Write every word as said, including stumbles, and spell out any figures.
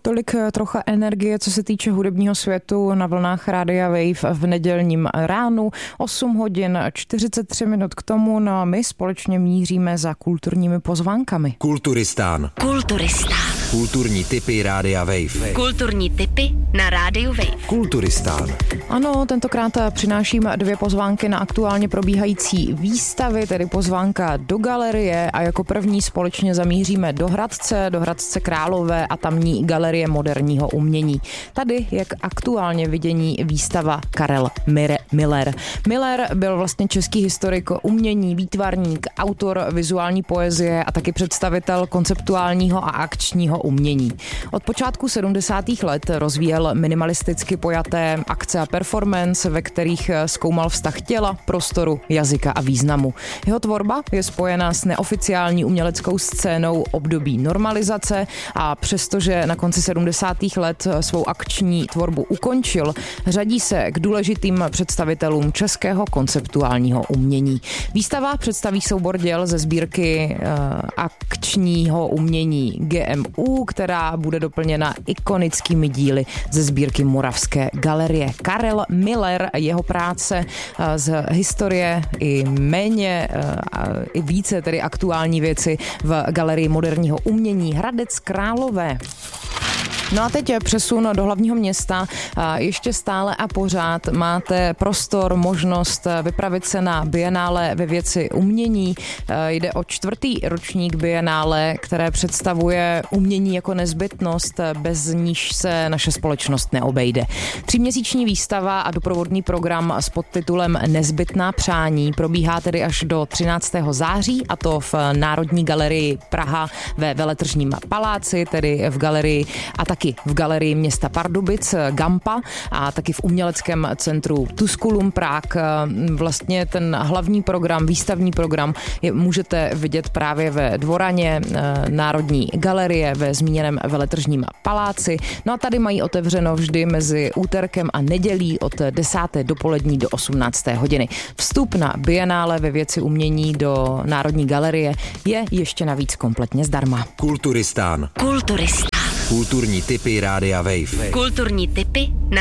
Tolik trocha energie, co se týče hudebního světu na vlnách Rádia Wave v nedělním ránu. osm hodin čtyřicet tři minut k tomu, no a my společně míříme za kulturními pozvánkami. Kulturistán. Kulturistán. Kulturní tipy Rádia Wave. Kulturní tipy na Rádiu Wave. Kulturistán. Ano, tentokrát přináším dvě pozvánky na aktuálně probíhající výstavy, tedy pozvánka do galerie a jako první společně zamíříme do Hradce, do Hradce Králové a tamní galerie moderního umění. Tady, jak aktuálně vidění výstava Karel Miller. Miller byl vlastně český historik umění, výtvarník, autor vizuální poezie a taky představitel konceptuálního a akčního umění. Od počátku sedmdesátých let rozvíjel minimalisticky pojaté akce a performance, ve kterých zkoumal vztah těla, prostoru, jazyka a významu. Jeho tvorba je spojena s neoficiální uměleckou scénou období normalizace a přestože na konci sedmdesátých let svou akční tvorbu ukončil, řadí se k důležitým představitelům českého konceptuálního umění. Výstava představí soubor děl ze sbírky uh, akčního umění G M U, která bude doplněna ikonickými díly ze sbírky Moravské galerie. Karel Miller, jeho práce uh, z historie i méně, uh, i více tedy aktuální věci v galerii moderního umění Hradec Králové. No a teď přesun do hlavního města. Ještě stále a pořád máte prostor, možnost vypravit se na Bienále ve věci umění. Jde o čtvrtý ročník Bienále, které představuje umění jako nezbytnost, bez níž se naše společnost neobejde. Tříměsíční výstava a doprovodný program s podtitulem Nezbytná přání probíhá tedy až do třináctého září, a to v Národní galerii Praha ve Veletržním paláci, tedy v galerii a taky v galerii města Pardubic Gampa a taky v uměleckém centru Tusculum Prague. Vlastně ten hlavní program, výstavní program je, můžete vidět právě ve dvoraně Národní galerie ve zmíněném Veletržním paláci. No a tady mají otevřeno vždy mezi úterkem a nedělí od desáté dopolední do osmnácté hodiny. Vstup na Bienále ve věci umění do Národní galerie je ještě navíc kompletně zdarma. Kulturistán. Kulturistán. Kulturní tipy Rádia Wave. Kulturní tipy na